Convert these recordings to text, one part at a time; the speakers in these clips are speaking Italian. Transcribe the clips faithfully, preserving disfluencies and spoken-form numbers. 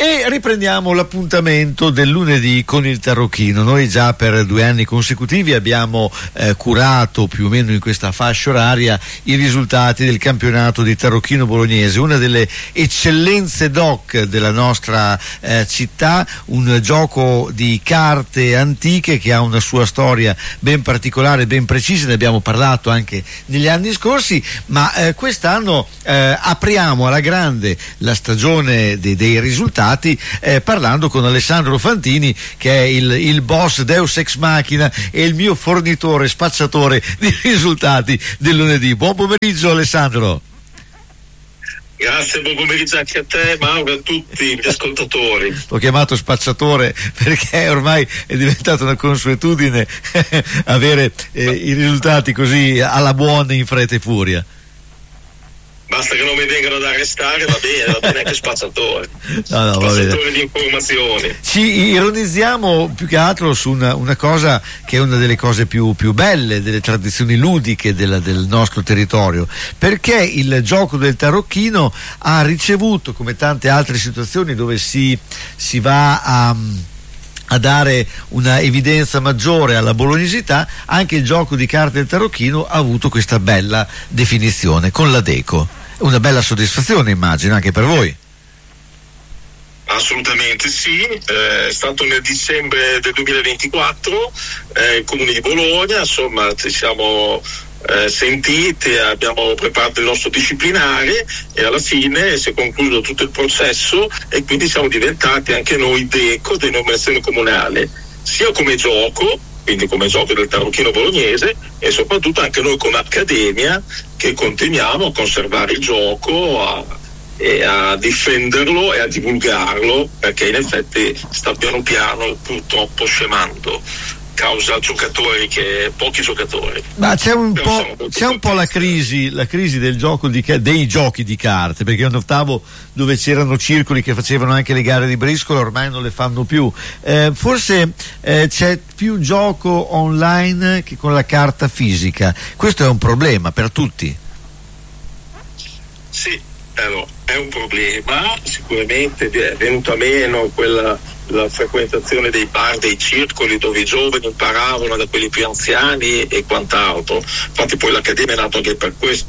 E riprendiamo l'appuntamento del lunedì con il Tarocchino. Noi già per due anni consecutivi abbiamo eh, curato più o meno in questa fascia oraria i risultati del campionato di Tarocchino Bolognese, una delle eccellenze doc della nostra eh, città, un gioco di carte antiche che ha una sua storia ben particolare, ben precisa. Ne abbiamo parlato anche negli anni scorsi, ma eh, quest'anno eh, apriamo alla grande la stagione dei, dei risultati. Eh, parlando con Alessandro Fantini, che è il, il boss Deus Ex Machina e il mio fornitore spacciatore di risultati del lunedì. Buon pomeriggio Alessandro. Grazie, buon pomeriggio anche a te, Mauro, e a tutti gli ascoltatori. L'ho chiamato spacciatore perché ormai è diventata una consuetudine avere eh, i risultati così alla buona in fretta e furia. Basta che non mi vengano ad arrestare, va bene, va bene anche spacciatore. No, no, spacciatore di informazioni. Ci ironizziamo più che altro su una, una cosa che è una delle cose più, più belle, delle tradizioni ludiche della, del nostro territorio, perché il gioco del tarocchino ha ricevuto, come tante altre situazioni dove si, si va a... a dare una evidenza maggiore alla bolognesità, anche il gioco di carte del tarocchino ha avuto questa bella definizione con la Deco. Una bella soddisfazione, immagino, anche per voi. Assolutamente sì, eh, è stato nel dicembre del duemilaventiquattro, eh, il Comune di Bologna, insomma ci siamo eh, sentiti, abbiamo preparato il nostro disciplinare e alla fine si è concluso tutto il processo e quindi siamo diventati anche noi Deco, denominazione comunale, sia come gioco, quindi come gioco del tarocchino bolognese, e soprattutto anche noi come accademia che continuiamo a conservare il gioco, a, e a difenderlo e a divulgarlo, perché in effetti sta piano piano purtroppo scemando causa giocatori che pochi giocatori. Ma c'è un po', c'è un po' la crisi, la crisi del gioco di, dei giochi di carte, perché io notavo dove c'erano circoli che facevano anche le gare di briscola, ormai non le fanno più. Eh, forse eh, c'è più gioco online che con la carta fisica. Questo è un problema per tutti. Sì, allora, è un problema, sicuramente è venuta meno quella la frequentazione dei bar, dei circoli dove i giovani imparavano da quelli più anziani e quant'altro. Infatti poi l'Accademia è nata anche per questo.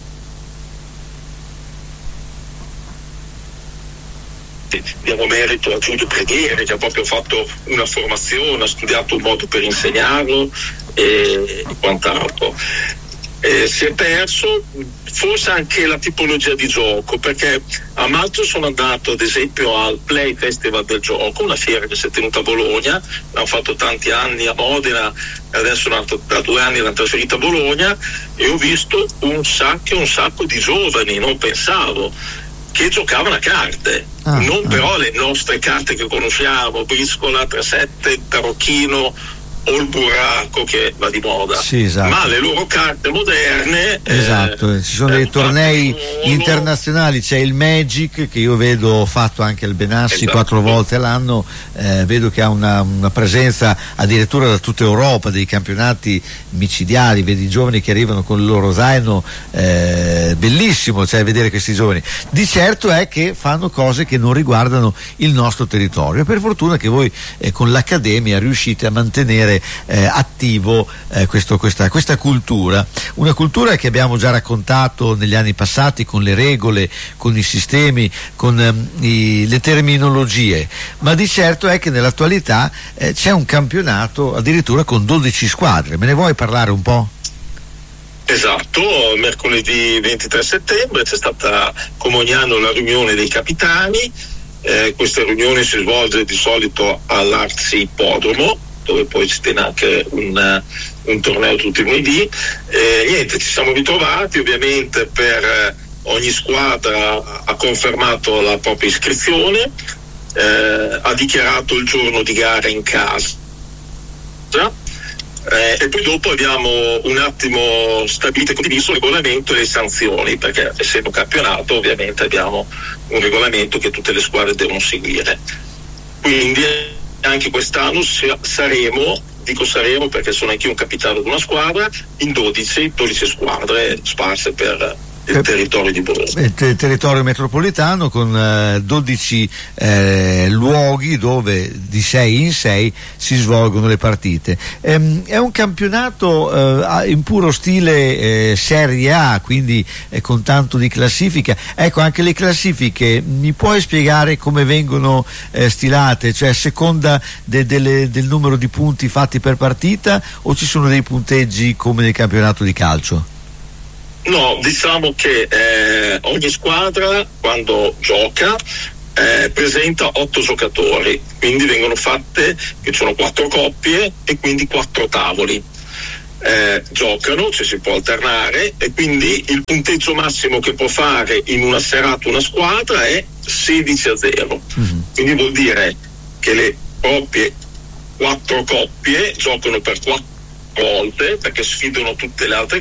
Diamo merito a Giulio Preghieri, che ha proprio fatto una formazione, ha studiato un modo per insegnarlo e quant'altro. Eh, si è perso forse anche la tipologia di gioco, perché a maggio sono andato ad esempio al Play Festival del Gioco, una fiera che si è tenuta a Bologna, l'hanno fatto tanti anni a Modena, adesso da due anni l'hanno trasferita a Bologna, e ho visto un sacco un sacco di giovani, non pensavo, che giocavano a carte, ah, non ah. però le nostre carte che conosciamo, briscola, tre sette, tarocchino o il burraco che va di moda, sì, esatto. Ma le loro carte moderne, esatto, eh, ci sono dei tornei internazionali, c'è il Magic che io vedo fatto anche al Benassi, esatto, quattro volte all'anno, eh, vedo che ha una, una presenza addirittura da tutta Europa, dei campionati micidiali, vedi i giovani che arrivano con il loro zaino, eh, bellissimo, cioè vedere questi giovani. Di certo è che fanno cose che non riguardano il nostro territorio, per fortuna che voi eh, con l'Accademia riuscite a mantenere Eh, attivo eh, questo, questa, questa cultura, una cultura che abbiamo già raccontato negli anni passati con le regole, con i sistemi, con ehm, i, le terminologie, ma di certo è che nell'attualità eh, c'è un campionato addirittura con dodici squadre. Me ne vuoi parlare un po'? Esatto, mercoledì ventitré settembre c'è stata come ogni anno la riunione dei capitani, eh, questa riunione si svolge di solito all'Arzi Ippodromo, dove poi si tiene anche un, un torneo tutti i lunedì. Eh, niente, ci siamo ritrovati, ovviamente per ogni squadra ha confermato la propria iscrizione, eh, ha dichiarato il giorno di gara in casa, eh, e poi dopo abbiamo un attimo stabilito e condiviso il regolamento e le sanzioni, perché essendo campionato ovviamente abbiamo un regolamento che tutte le squadre devono seguire. Quindi anche quest'anno saremo, dico saremo perché sono anch'io un capitano di una squadra, in dodici, dodici squadre sparse per il territorio di Bologna. Il ter- territorio metropolitano con eh, dodici eh, luoghi dove di sei in sei si svolgono le partite. Ehm, è un campionato eh, in puro stile eh, Serie A, quindi eh, con tanto di classifica. Ecco, anche le classifiche, mi puoi spiegare come vengono eh, stilate? Cioè a seconda de- delle, del numero di punti fatti per partita, o ci sono dei punteggi come nel campionato di calcio? No, diciamo che eh, ogni squadra quando gioca eh, presenta otto giocatori, quindi vengono fatte, che sono quattro coppie e quindi quattro tavoli. Eh, giocano, ci si può alternare, e quindi il punteggio massimo che può fare in una serata una squadra è sedici a zero. Mm-hmm. Quindi vuol dire che le coppie, quattro coppie giocano per quattro volte, perché sfidano tutte le altre